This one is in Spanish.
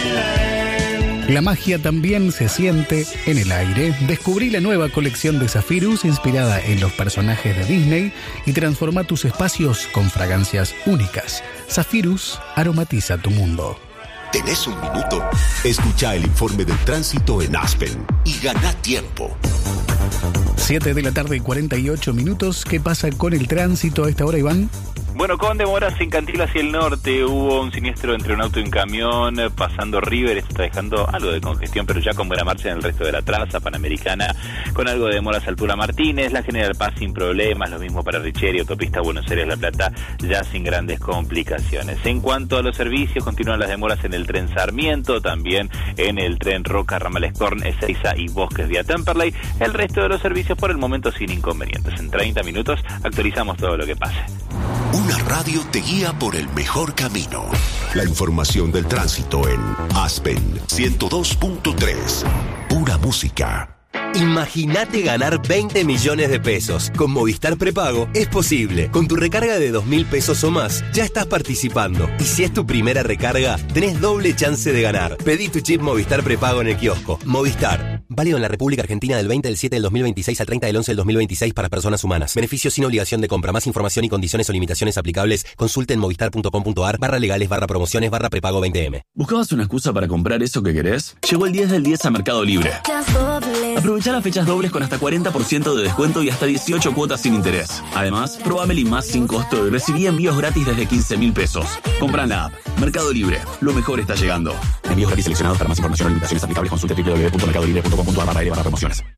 La magia también se siente en el aire. Descubrí la nueva colección de Zephyrus inspirada en los personajes de Disney y transforma tus espacios con fragancias únicas. Zephyrus aromatiza tu mundo. ¿Tenés un minuto? Escucha el informe del tránsito en Aspen y gana tiempo. 7 de la tarde y 48 minutos. ¿Qué pasa con el tránsito a esta hora, Iván? Bueno, con demoras en Cantil hacia el norte, hubo un siniestro entre un auto y un camión pasando River, esto está dejando algo de congestión, pero ya con buena marcha en el resto de la traza Panamericana, con algo de demoras altura Martínez, la General Paz sin problemas, lo mismo para Richeri, autopista Buenos Aires-La Plata, ya sin grandes complicaciones. En cuanto a los servicios, continúan las demoras en el tren Sarmiento, también en el tren Roca, Ramal Escorn, Ezeiza y Bosques vía Temperley, el resto de los servicios por el momento sin inconvenientes. En 30 minutos actualizamos todo lo que pase. Una radio te guía por el mejor camino. La información del tránsito en Aspen 102.3. Pura música. Imagínate ganar 20 millones de pesos. Con Movistar Prepago es posible. Con tu recarga de 2.000 pesos o más, ya estás participando. Y si es tu primera recarga, tenés doble chance de ganar. Pedí tu chip Movistar Prepago en el kiosco. Movistar. Válido en la República Argentina del 20 del 7 del 2026 al 30 del 11 del 2026 para personas humanas. Beneficios sin obligación de compra. Más información y condiciones o limitaciones aplicables. Consulte en movistar.com.ar/legales/prepago 20M. ¿Buscabas una excusa para comprar eso que querés? Llegó el 10 del 10 a Mercado Libre. Aprovecha las fechas dobles con hasta 40% de descuento y hasta 18 cuotas sin interés. Además, probá Meli Más sin costo y recibí envíos gratis desde 15.000 pesos. Compra en la app. Mercado Libre. Lo mejor está llegando. Envíos gratis seleccionados. Para más información o limitaciones aplicables consulte www.mercadolibre.com.ar/promociones.